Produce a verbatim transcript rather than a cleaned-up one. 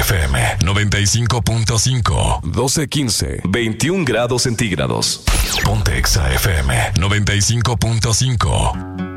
F M noventa y cinco punto cinco. doce quince. veintiún grados centígrados. Ponte Exa F M noventa y cinco punto cinco.